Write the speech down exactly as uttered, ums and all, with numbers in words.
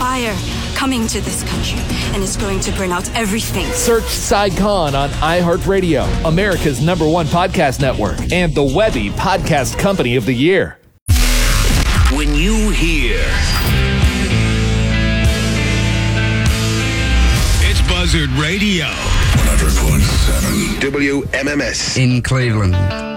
fire coming to this country, and it's going to burn out everything. Search Saigon on iHeartRadio, America's number one podcast network, and the Webby Podcast Company of the Year. When you hear... It's Buzzard Radio. one hundred point seven W M M S. In Cleveland.